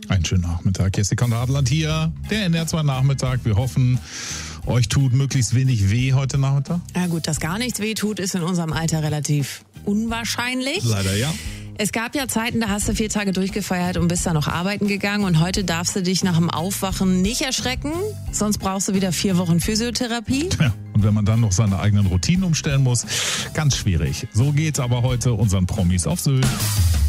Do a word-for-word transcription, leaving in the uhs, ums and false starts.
Einen schönen Nachmittag. Jessica und Adler hier, der N R zwei Nachmittag. Wir hoffen, euch tut möglichst wenig weh heute Nachmittag. Ja gut, dass gar nichts weh tut, ist in unserem Alter relativ unwahrscheinlich. Leider ja. Es gab ja Zeiten, da hast du vier Tage durchgefeiert und bist dann noch arbeiten gegangen. Und heute darfst du dich nach dem Aufwachen nicht erschrecken, sonst brauchst du wieder vier Wochen Physiotherapie. Ja, und wenn man dann noch seine eigenen Routinen umstellen muss, ganz schwierig. So geht's aber heute unseren Promis auf Sylt.